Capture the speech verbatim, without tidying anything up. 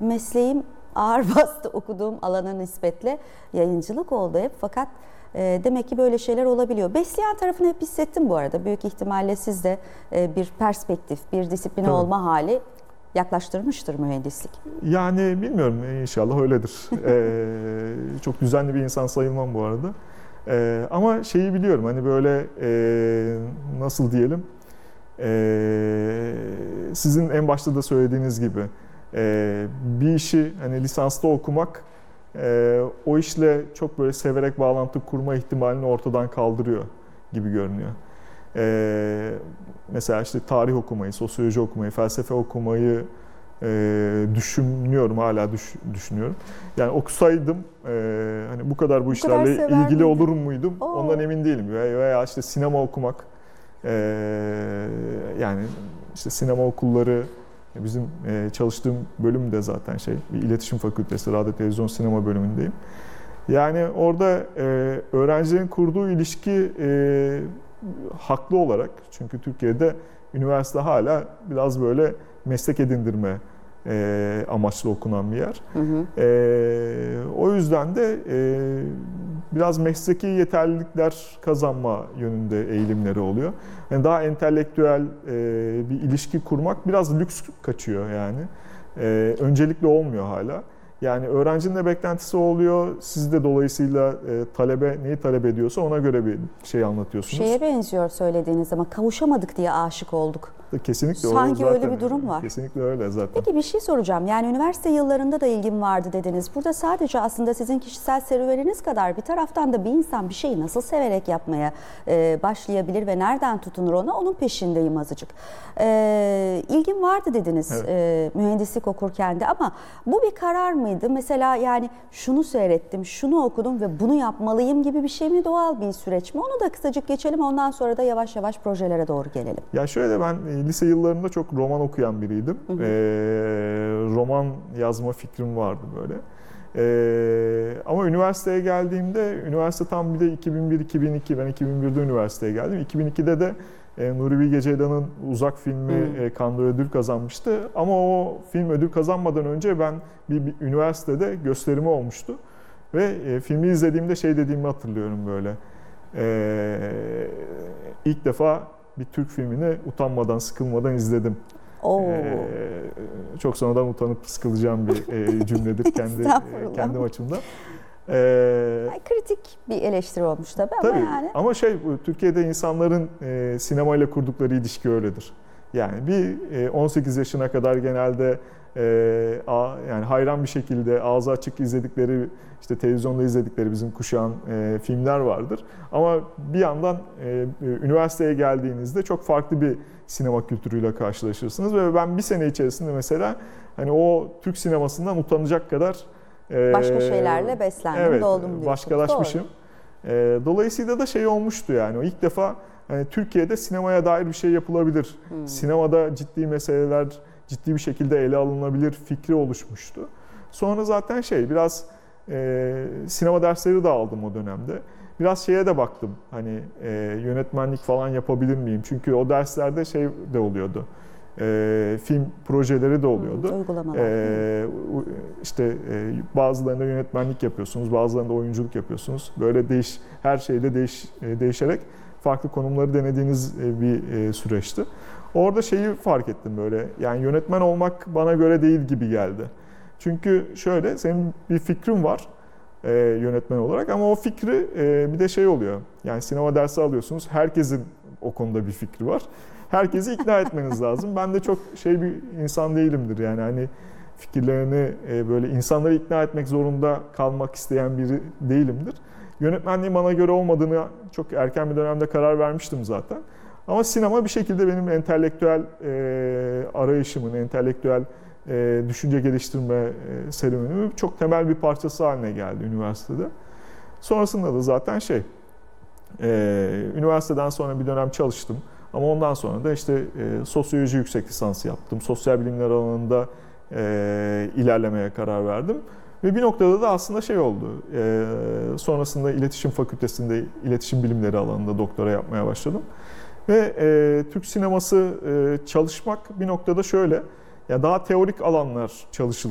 mesleğim ağır bastı okuduğum alana nispetle, yayıncılık oldu hep. Fakat e, demek ki böyle şeyler olabiliyor. Besleyen tarafını hep hissettim bu arada. Büyük ihtimalle siz de e, bir perspektif, bir disipline Tabii. olma hali yaklaştırmıştır mühendislik. Yani bilmiyorum, inşallah öyledir. ee, çok düzenli bir insan sayılmam bu arada. Ee, ama şeyi biliyorum, hani böyle e, nasıl diyelim, e, sizin en başta da söylediğiniz gibi e, bir işi hani lisanslı okumak e, o işle çok böyle severek bağlantı kurma ihtimalini ortadan kaldırıyor gibi görünüyor. Ee, mesela işte tarih okumayı, sosyoloji okumayı, felsefe okumayı e, düşünüyorum, hala düş, düşünüyorum. Yani okusaydım e, hani bu kadar bu, bu işlerle kadar ilgili miydin? Olur muydum? Oo. Ondan emin değilim. Veya işte sinema okumak, e, yani işte sinema okulları, bizim e, çalıştığım bölüm de zaten şey, bir iletişim fakültesi, radyo, televizyon, sinema bölümündeyim. Yani orada e, öğrencilerin kurduğu ilişki e, haklı olarak, çünkü Türkiye'de üniversite hala biraz böyle meslek edindirme e, amaçlı okunan bir yer. Hı hı. E, o yüzden de e, biraz mesleki yeterlilikler kazanma yönünde eğilimleri oluyor. Yani daha entelektüel e, bir ilişki kurmak biraz lüks kaçıyor yani. E, öncelikli olmuyor hala. Yani öğrencinin de beklentisi oluyor. Siz de dolayısıyla e, talebe neyi talep ediyorsa ona göre bir şey anlatıyorsunuz. Şeye benziyor söylediğiniz zaman, kavuşamadık diye aşık olduk. Kesinlikle Sanki zaten, öyle bir durum var. Kesinlikle öyle zaten. Peki bir şey soracağım. Yani üniversite yıllarında da ilgim vardı dediniz. Burada sadece aslında sizin kişisel serüveniniz kadar bir taraftan da bir insan bir şeyi nasıl severek yapmaya e, başlayabilir ve nereden tutunur ona, onun peşindeyim azıcık. E, ilgim vardı dediniz, evet. e, mühendislik okurken de, ama bu bir karar mıydı? Mesela yani şunu seyrettim, şunu okudum ve bunu yapmalıyım gibi bir şey mi, doğal bir süreç mi? Onu da kısacık geçelim, ondan sonra da yavaş yavaş projelere doğru gelelim. Ya şöyle, ben lise yıllarında çok roman okuyan biriydim. Hı hı. Ee, roman yazma fikrim vardı böyle. Ee, ama üniversiteye geldiğimde, üniversite tam bir de iki bin bir iki bin iki, ben iki bin birde üniversiteye geldim. iki bin ikide de e, Nuri Bilge Ceylan'ın Uzak filmi e, Cannes'da ödül kazanmıştı. Ama o film ödül kazanmadan önce ben bir, bir üniversitede gösterimi olmuştu. Ve e, filmi izlediğimde şey dediğimi hatırlıyorum böyle. Ee, ilk defa bir Türk filmini utanmadan, sıkılmadan izledim. Ee, çok sonradan utanıp sıkılacağım bir e, cümledir kendi kendim açımdan. Ee, kritik bir eleştiri olmuş tabii, tabii ama yani. Ama şey, Türkiye'de insanların e, sinemayla kurdukları ilişki öyledir. Yani bir e, on sekiz yaşına kadar genelde e, a, yani hayran bir şekilde ağzı açık izledikleri, işte televizyonda izledikleri bizim kuşağın e, filmler vardır. Ama bir yandan e, üniversiteye geldiğinizde çok farklı bir sinema kültürüyle karşılaşırsınız ve ben bir sene içerisinde mesela hani o Türk sinemasından utanacak kadar e, başka şeylerle beslendim, evet, doldum diyorsunuz. Başkalaşmışım. E, dolayısıyla da şey olmuştu yani, o ilk defa hani Türkiye'de sinemaya dair bir şey yapılabilir. Hmm. Sinemada ciddi meseleler ciddi bir şekilde ele alınabilir fikri oluşmuştu. Sonra zaten şey, biraz e, sinema dersleri de aldım o dönemde. Biraz şeye de baktım, hani e, yönetmenlik falan yapabilir miyim? Çünkü o derslerde şey de oluyordu, e, film projeleri de oluyordu. Hmm, uygulamalar. E, işte e, bazılarında yönetmenlik yapıyorsunuz, bazılarında oyunculuk yapıyorsunuz. Böyle değiş, her şeyde değiş, e, değişerek farklı konumları denediğiniz bir süreçti. Orada şeyi fark ettim böyle, yani yönetmen olmak bana göre değil gibi geldi. Çünkü şöyle, senin bir fikrin var e, yönetmen olarak, ama o fikri e, bir de şey oluyor, yani sinema dersi alıyorsunuz, herkesin o konuda bir fikri var. Herkesi ikna etmeniz lazım. Ben de çok şey bir insan değilimdir yani, hani fikirlerini e, böyle insanları ikna etmek zorunda kalmak isteyen biri değilimdir. Yönetmenliğin bana göre olmadığını çok erken bir dönemde karar vermiştim zaten. Ama sinema bir şekilde benim entelektüel e, arayışımın, entelektüel e, düşünce geliştirme e, serüvenimin çok temel bir parçası haline geldi üniversitede. Sonrasında da zaten şey, e, üniversiteden sonra bir dönem çalıştım. Ama ondan sonra da işte e, sosyoloji yüksek lisansı yaptım. Sosyal bilimler alanında e, ilerlemeye karar verdim. Ve bir noktada da aslında şey oldu, e, sonrasında iletişim fakültesinde iletişim bilimleri alanında doktora yapmaya başladım. Ve e, Türk sineması e, çalışmak bir noktada şöyle, ya daha teorik alanlar çalışılır.